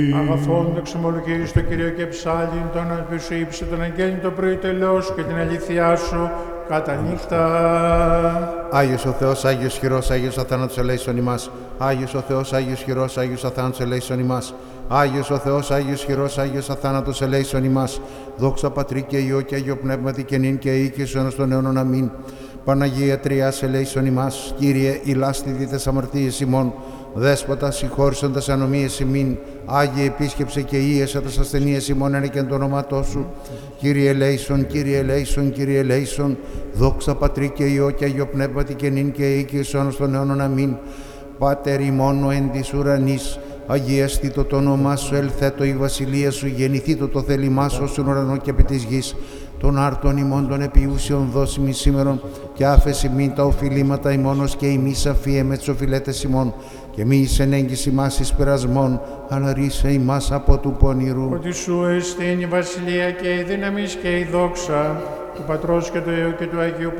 Αγαθόν εξομολογείς το Κύριο και ψάλιν, τον αλπίσου ύψε τον αγγέλιν το πρωί τελώς και την αλήθειά σου κατά νύχτα. Άγιος ο Θεός, Άγιος χειρός, Άγιος αθάνατος ελέησον ημάς. Άγιος ο Θεός, Άγιος χειρός, Άγιος αθάνατος ελέησον ημάς. Άγιος ο Θεός, Άγιος χειρός, Άγιος αθάνατος ελέησον ημάς. Δόξα Πατρί και Υιό και Αγίο Πνεύματι και νυν και ή και εις αιώνας των αιώνων. Αμήν. Παναγία Τριάς ελέησον ημάς. Κύριε, ηλάστη τες αμαρτίες ημών. Δέσποτα, συγχώρησον τες ανομίες ημίν. Άγιε, επίσκεψε και ίεσα τες ασθενείες ημών εν και το όνόματό σου. Κύριε ελέησον, Κύριε ελέησον, Κύριε ελέησον. Δόξα Πατρί και Υιό και Αγίο Πνεύματι και νυν και ή και εις αιώνας των αιώνων. Αμήν. Πάτερ ημών ο εν της ουρανής, αγιαστήτω το όνομά σου, ελθέτω η βασιλεία σου, γεννηθήτω το θέλημά σου στον ουρανό και επί της γης. Των άρτων ημών των επιούσιων δώσιμη σήμερον και άφεση μην τα οφειλήματα ημώνος και ημείς αφίε με τις οφειλέτες ημών και μη εις ενέγγιση μας εις περασμών, αλλά ρίσε ημάς από του πονηρού. Ότι σου εστίν η βασιλεία και η δύναμις και η δόξα του Πατρός και του Υιού και του Αγίου